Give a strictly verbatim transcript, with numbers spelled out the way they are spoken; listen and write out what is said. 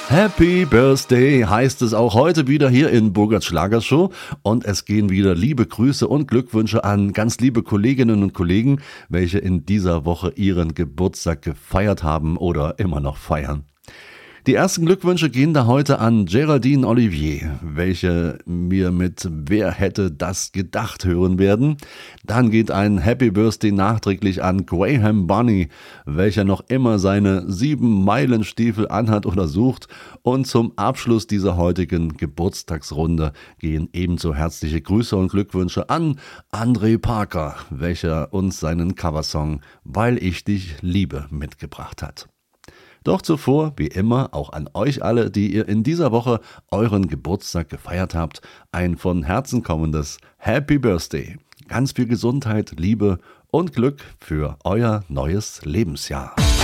Happy Birthday heißt es auch heute wieder hier in Burgerts Schlagershow und es gehen wieder liebe Grüße und Glückwünsche an ganz liebe Kolleginnen und Kollegen, welche in dieser Woche ihren Geburtstag gefeiert haben oder immer noch feiern. Die ersten Glückwünsche gehen da heute an Geraldine Olivier, welche mir mit Wer hätte das gedacht hören werden. Dann geht ein Happy Birthday nachträglich an Graham Bunny, welcher noch immer seine sieben Meilenstiefel anhat oder sucht. Und zum Abschluss dieser heutigen Geburtstagsrunde gehen ebenso herzliche Grüße und Glückwünsche an André Parker, welcher uns seinen Coversong Weil ich dich liebe mitgebracht hat. Doch zuvor, wie immer, auch an euch alle, die ihr in dieser Woche euren Geburtstag gefeiert habt, ein von Herzen kommendes Happy Birthday. Ganz viel Gesundheit, Liebe und Glück für euer neues Lebensjahr.